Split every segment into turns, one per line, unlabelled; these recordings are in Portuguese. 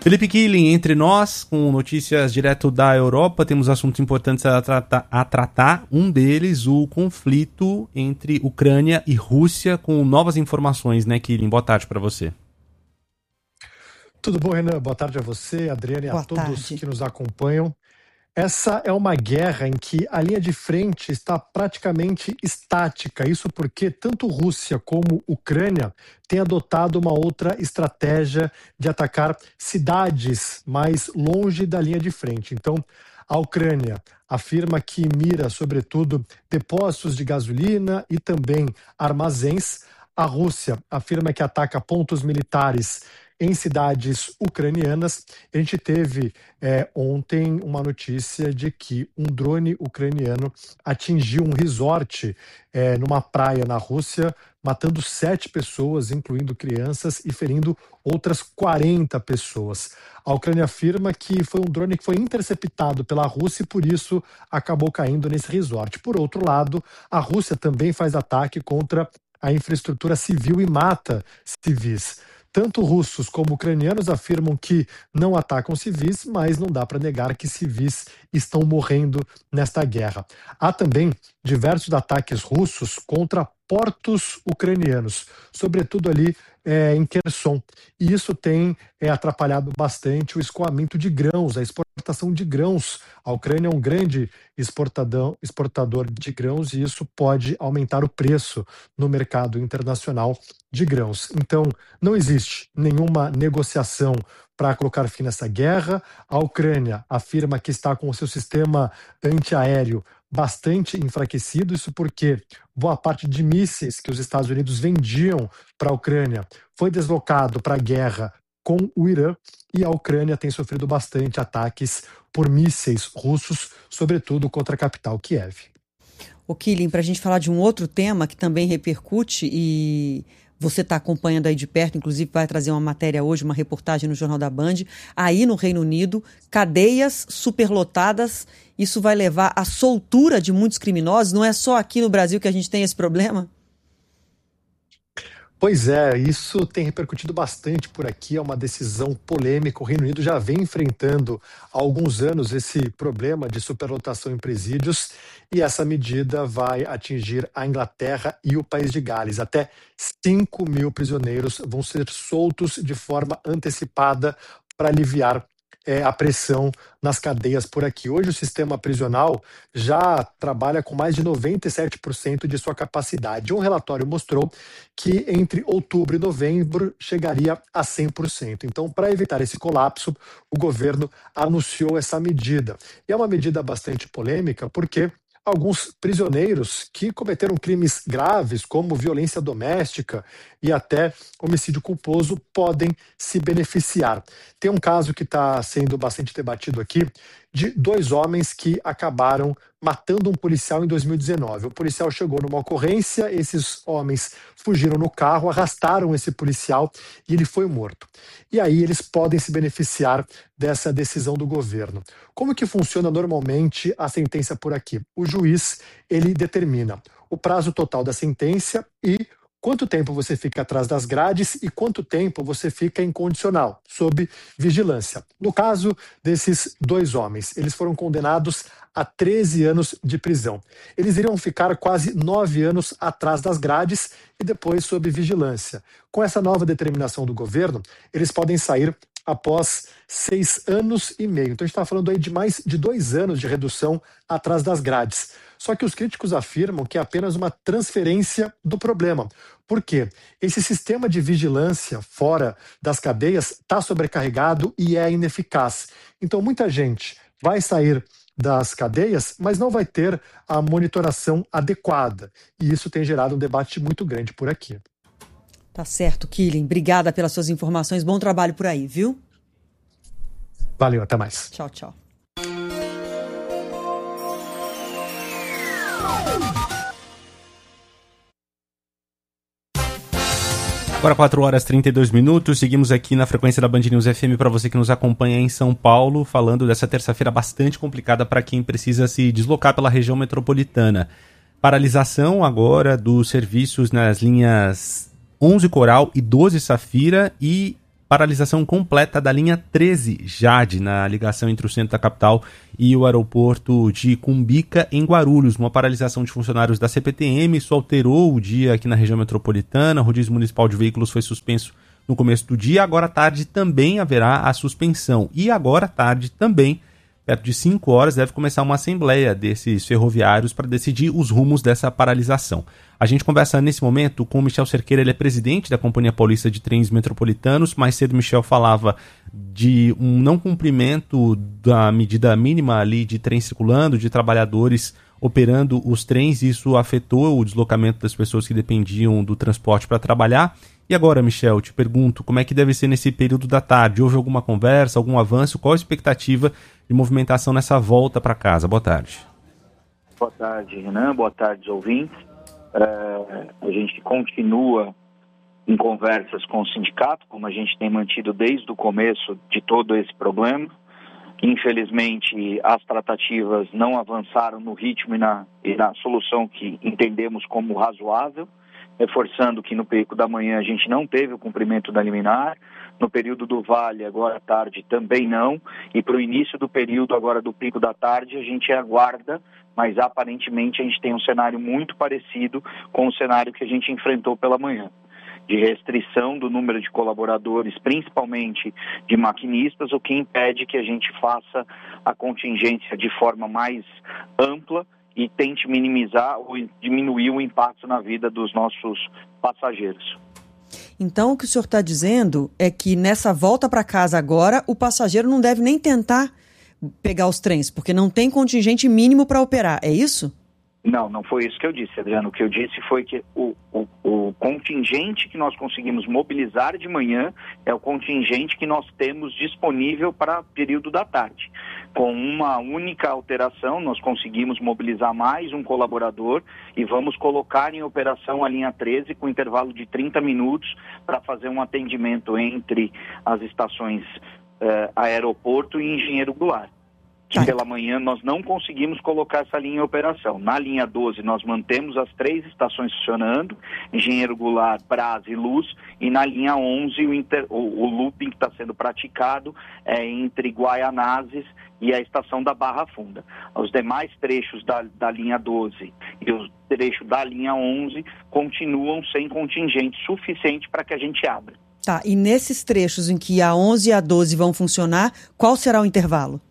Felipe Killing, entre nós, com notícias direto da Europa, temos assuntos importantes a tratar. Um deles, o conflito entre Ucrânia e Rússia, com novas informações, né, Killing? Boa tarde para você.
Tudo bom, Renan? Boa tarde a você, Adriana, e a todos que nos acompanham. Essa é uma guerra em que a linha de frente está praticamente estática. Isso porque tanto Rússia como Ucrânia têm adotado uma outra estratégia de atacar cidades mais longe da linha de frente. Então, a Ucrânia afirma que mira, sobretudo, depósitos de gasolina e também armazéns. A Rússia afirma que ataca pontos militares em cidades ucranianas. A gente teve ontem uma notícia de que um drone ucraniano atingiu um resort numa praia na Rússia, matando 7 pessoas, incluindo crianças, e ferindo outras 40 pessoas. A Ucrânia afirma que foi um drone que foi interceptado pela Rússia e por isso acabou caindo nesse resort. Por outro lado, a Rússia também faz ataque contra a infraestrutura civil e mata civis. Tanto russos como ucranianos afirmam que não atacam civis, mas não dá para negar que civis estão morrendo nesta guerra. Há também diversos ataques russos contra portos ucranianos, sobretudo ali em Kherson. E isso tem atrapalhado bastante o escoamento de grãos, a exportação de grãos. A Ucrânia é um grande exportador de grãos e isso pode aumentar o preço no mercado internacional de grãos. Então, não existe nenhuma negociação para colocar fim nessa guerra. A Ucrânia afirma que está com o seu sistema antiaéreo bastante enfraquecido, isso porque boa parte de mísseis que os Estados Unidos vendiam para a Ucrânia foi deslocado para a guerra com o Irã, e a Ucrânia tem sofrido bastante ataques por mísseis russos, sobretudo contra a capital, Kiev.
O Killing, para a gente falar de um outro tema que também repercute e você está acompanhando aí de perto, inclusive vai trazer uma matéria hoje, uma reportagem no Jornal da Band, aí no Reino Unido, cadeias superlotadas, isso vai levar à soltura de muitos criminosos? Não é só aqui no Brasil que a gente tem esse problema?
Pois é, isso tem repercutido bastante por aqui, é uma decisão polêmica. O Reino Unido já vem enfrentando há alguns anos esse problema de superlotação em presídios e essa medida vai atingir a Inglaterra e o País de Gales. Até 5.000 prisioneiros vão ser soltos de forma antecipada para aliviar a pressão nas cadeias por aqui. Hoje o sistema prisional já trabalha com mais de 97% de sua capacidade. Um relatório mostrou que entre outubro e novembro chegaria a 100%. Então, para evitar esse colapso, o governo anunciou essa medida. E é uma medida bastante polêmica porque alguns prisioneiros que cometeram crimes graves, como violência doméstica e até homicídio culposo, podem se beneficiar. Tem um caso que está sendo bastante debatido aqui, de 2 homens que acabaram matando um policial em 2019. O policial chegou numa ocorrência, esses homens fugiram no carro, arrastaram esse policial e ele foi morto. E aí eles podem se beneficiar dessa decisão do governo. Como que funciona normalmente a sentença por aqui? O juiz, ele determina o prazo total da sentença e quanto tempo você fica atrás das grades e quanto tempo você fica incondicional, sob vigilância. No caso desses 2 homens, eles foram condenados a 13 anos de prisão. Eles iriam ficar quase 9 anos atrás das grades e depois sob vigilância. Com essa nova determinação do governo, eles podem sair após 6 anos e meio. Então a gente está falando aí de mais de 2 anos de redução atrás das grades. Só que os críticos afirmam que é apenas uma transferência do problema. Por quê? Esse sistema de vigilância fora das cadeias está sobrecarregado e é ineficaz. Então muita gente vai sair das cadeias, mas não vai ter a monitoração adequada. E isso tem gerado um debate muito grande por aqui.
Tá certo, Killing. Obrigada pelas suas informações. Bom trabalho por aí, viu?
Valeu, até mais.
Tchau, tchau.
Agora 4h32, seguimos aqui na frequência da Band News FM para você que nos acompanha em São Paulo, falando dessa terça-feira bastante complicada para quem precisa se deslocar pela região metropolitana. Paralisação agora dos serviços nas linhas 11 Coral e 12 Safira e paralisação completa da linha 13 Jade, na ligação entre o centro da capital e o aeroporto de Cumbica, em Guarulhos. Uma paralisação de funcionários da CPTM, isso alterou o dia aqui na região metropolitana. O rodízio municipal de veículos foi suspenso no começo do dia. Agora à tarde também haverá a suspensão. E agora à tarde também, perto de 5 horas, deve começar uma assembleia desses ferroviários para decidir os rumos dessa paralisação. A gente conversa nesse momento com o Michel Cerqueira, ele é presidente da Companhia Paulista de Trens Metropolitanos. Mais cedo o Michel falava de um não cumprimento da medida mínima ali de trem circulando, de trabalhadores operando os trens. Isso afetou o deslocamento das pessoas que dependiam do transporte para trabalhar. E agora, Michel, te pergunto, como é que deve ser nesse período da tarde? Houve alguma conversa, algum avanço? Qual a expectativa de movimentação nessa volta para casa? Boa tarde.
Boa tarde, Renan. Boa tarde, ouvintes. A gente continua em conversas com o sindicato, como a gente tem mantido desde o começo de todo esse problema. Infelizmente, as tratativas não avançaram no ritmo e na solução que entendemos como razoável, reforçando que no pico da manhã a gente não teve o cumprimento da liminar, no período do vale, agora à tarde, também não, e para o início do período agora do pico da tarde a gente aguarda, mas aparentemente a gente tem um cenário muito parecido com o cenário que a gente enfrentou pela manhã, de restrição do número de colaboradores, principalmente de maquinistas, o que impede que a gente faça a contingência de forma mais ampla e tente minimizar ou diminuir o impacto na vida dos nossos passageiros.
Então, o que o senhor está dizendo é que nessa volta para casa agora, o passageiro não deve nem tentar pegar os trens, porque não tem contingente mínimo para operar, é isso?
Não foi isso que eu disse, Adriano. O que eu disse foi que o contingente que nós conseguimos mobilizar de manhã é o contingente que nós temos disponível para o período da tarde. Com uma única alteração, nós conseguimos mobilizar mais um colaborador e vamos colocar em operação a linha 13 com intervalo de 30 minutos para fazer um atendimento entre as estações Aeroporto e Engenheiro Goulart. Que pela manhã nós não conseguimos colocar essa linha em operação. Na linha 12 nós mantemos as 3 estações funcionando, Engenheiro Goulart, Brás e Luz, e na linha 11 o looping que está sendo praticado é entre Guaianazes e a estação da Barra Funda. Os demais trechos da linha 12 e o trecho da linha 11 continuam sem contingente suficiente para que a gente abra.
Tá, e nesses trechos em que a 11 e a 12 vão funcionar, qual será o intervalo?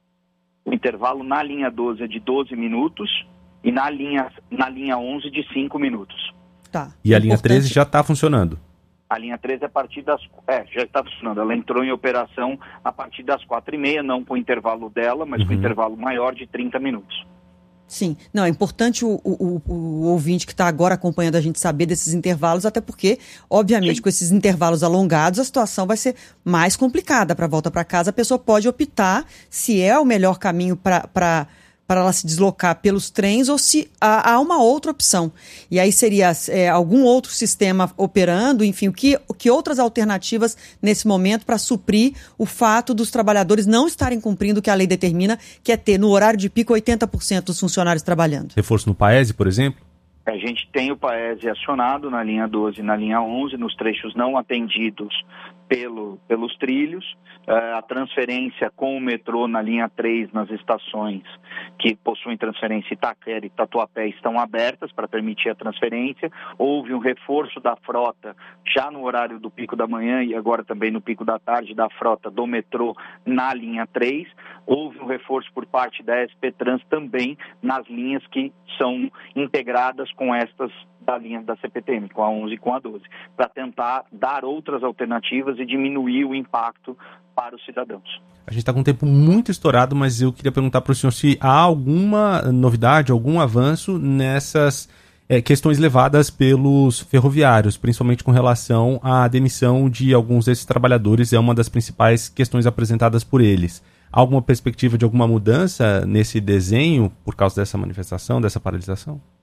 O intervalo na linha 12 é de 12 minutos e na linha 11 de 5 minutos.
Tá.
E a linha 13 já está funcionando?
A linha 13 a partir das... já está funcionando. Ela entrou em operação a partir das 4h30, não com o intervalo dela, mas com o intervalo maior de 30 minutos.
Sim. Não, é importante o ouvinte que está agora acompanhando a gente saber desses intervalos, até porque, obviamente, sim, com esses intervalos alongados, a situação vai ser mais complicada para a volta para casa. A pessoa pode optar se é o melhor caminho para ela se deslocar pelos trens ou se há uma outra opção. E aí seria algum outro sistema operando, enfim, o que outras alternativas nesse momento para suprir o fato dos trabalhadores não estarem cumprindo o que a lei determina, que é ter no horário de pico 80% dos funcionários trabalhando.
Reforço no Paese, por exemplo?
A gente tem o Paese acionado na linha 12 e na linha 11, nos trechos não atendidos pelos trilhos. A transferência com o metrô na linha 3 nas estações que possuem transferência Itaquera e Tatuapé estão abertas para permitir a transferência. Houve um reforço da frota já no horário do pico da manhã e agora também no pico da tarde da frota do metrô na linha 3. Houve um reforço por parte da SP Trans também nas linhas que são integradas com estas da linha da CPTM, com a 11 e com a 12, para tentar dar outras alternativas e diminuir o impacto para os cidadãos.
A gente está com um tempo muito estourado, mas eu queria perguntar para o senhor se há alguma novidade, algum avanço nessas questões levadas pelos ferroviários, principalmente com relação à demissão de alguns desses trabalhadores, é uma das principais questões apresentadas por eles. Há alguma perspectiva de alguma mudança nesse desenho por causa dessa manifestação, dessa paralisação?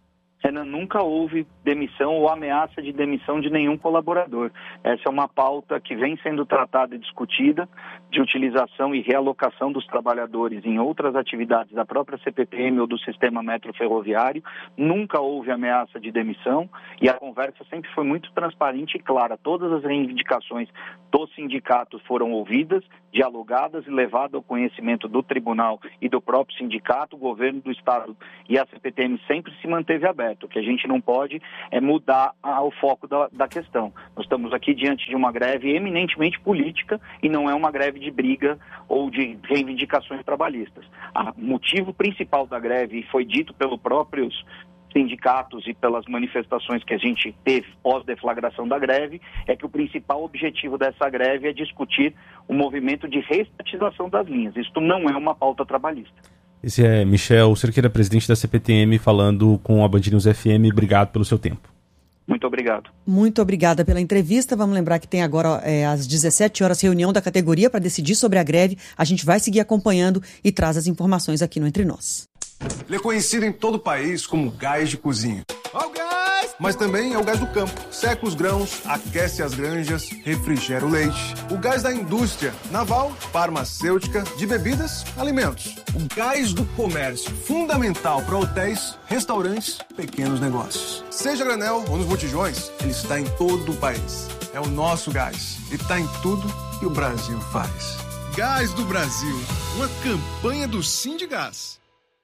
Renan, nunca houve demissão ou ameaça de demissão de nenhum colaborador. Essa é uma pauta que vem sendo tratada e discutida, de utilização e realocação dos trabalhadores em outras atividades da própria CPTM ou do sistema metroferroviário. Nunca houve ameaça de demissão e a conversa sempre foi muito transparente e clara. Todas as reivindicações dos sindicatos foram ouvidas, dialogadas e levadas ao conhecimento do tribunal e do próprio sindicato. O governo do estado e a CPTM sempre se manteve aberto. O que a gente não pode é mudar o foco da questão. Nós estamos aqui diante de uma greve eminentemente política e não é uma greve de briga ou de reivindicações trabalhistas. O motivo principal da greve, foi dito pelos próprios sindicatos e pelas manifestações que a gente teve pós-deflagração da greve, é que o principal objetivo dessa greve é discutir o movimento de reestatização das linhas. Isto não é uma pauta trabalhista.
Esse é Michel Cerqueira, presidente da CPTM, falando com a Band News FM. Obrigado pelo seu tempo.
Muito obrigado.
Muito obrigada pela entrevista. Vamos lembrar que tem agora, às 17 horas, reunião da categoria para decidir sobre a greve. A gente vai seguir acompanhando e traz as informações aqui no Entre Nós.
Ele é conhecido em todo o país como gás de cozinha. Ó o gás! Mas também é o gás do campo. Seca os grãos, aquece as granjas, refrigera o leite. O gás da indústria naval, farmacêutica, de bebidas, alimentos. O gás do comércio, fundamental para hotéis, restaurantes, pequenos negócios. Seja granel ou nos botijões, ele está em todo o país. É o nosso gás e está em tudo que o Brasil faz. Gás do Brasil, uma campanha do Sindigás.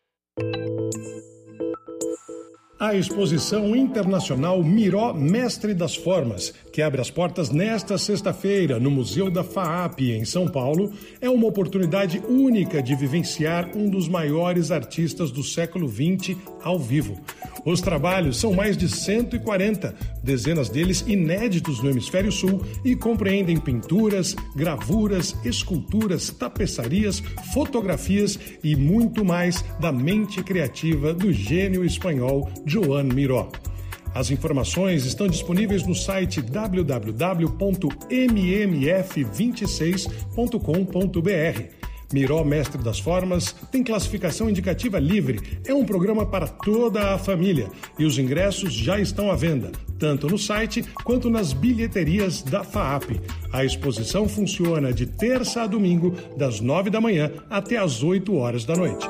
A exposição internacional Miró Mestre das Formas, que abre as portas nesta sexta-feira no Museu da FAAP, em São Paulo, é uma oportunidade única de vivenciar um dos maiores artistas do século XX ao vivo. Os trabalhos são mais de 140, dezenas deles inéditos no Hemisfério Sul, e compreendem pinturas, gravuras, esculturas, tapeçarias, fotografias e muito mais da mente criativa do gênio espanhol Joan Miró. As informações estão disponíveis no site www.mmf26.com.br. Miró Mestre das Formas tem classificação indicativa livre. É um programa para toda a família e os ingressos já estão à venda, tanto no site quanto nas bilheterias da FAAP. A exposição funciona de terça a domingo, das 9 da manhã até as 8 horas da noite.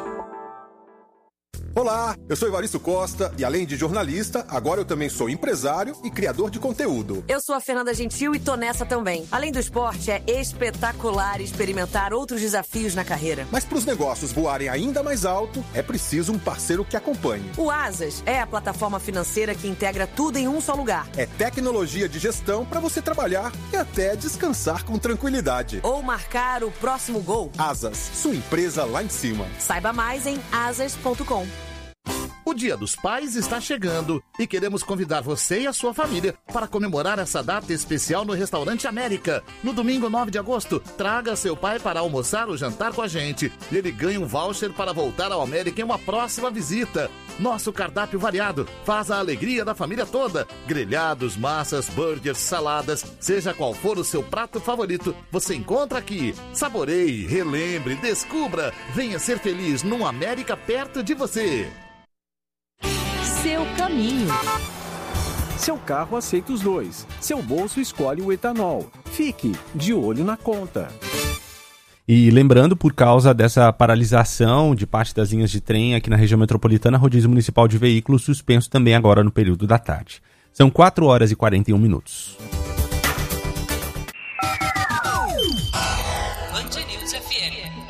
Olá, eu sou Evaristo Costa e além de jornalista, agora eu também sou empresário e criador de conteúdo.
Eu sou a Fernanda Gentil e tô nessa também. Além do esporte, é espetacular experimentar outros desafios na carreira.
Mas para os negócios voarem ainda mais alto, é preciso um parceiro que acompanhe.
O Asas é a plataforma financeira que integra tudo em um só lugar.
É tecnologia de gestão para você trabalhar e até descansar com tranquilidade.
Ou marcar o próximo gol.
Asas, sua empresa lá em cima.
Saiba mais em asas.com.
O Dia dos Pais está chegando e queremos convidar você e a sua família para comemorar essa data especial no Restaurante América. No domingo 9 de agosto, traga seu pai para almoçar ou jantar com a gente. Ele ganha um voucher para voltar ao América em uma próxima visita. Nosso cardápio variado faz a alegria da família toda. Grelhados, massas, burgers, saladas, seja qual for o seu prato favorito, você encontra aqui. Saboreie, relembre, descubra. Venha ser feliz num América perto de você.
Seu caminho. Seu carro aceita os dois. Seu bolso escolhe o etanol. Fique de olho na conta.
E lembrando, por causa dessa paralisação de parte das linhas de trem aqui na região metropolitana, rodízio municipal de veículos suspenso também agora no período da tarde. São 4 horas e 41 minutos.
Band News FM.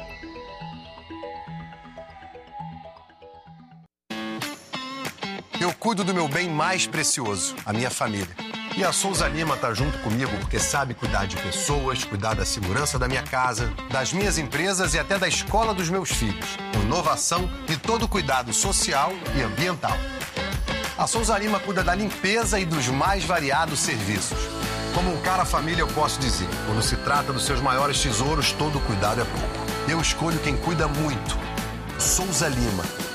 Eu cuido do meu bem mais precioso, a minha família. E a Souza Lima tá junto comigo porque sabe cuidar de pessoas, cuidar da segurança da minha casa, das minhas empresas e até da escola dos meus filhos. Com inovação e todo cuidado social e ambiental. A Souza Lima cuida da limpeza e dos mais variados serviços. Como um cara família, eu posso dizer, quando se trata dos seus maiores tesouros, todo cuidado é pouco. Eu escolho quem cuida muito. Souza Lima.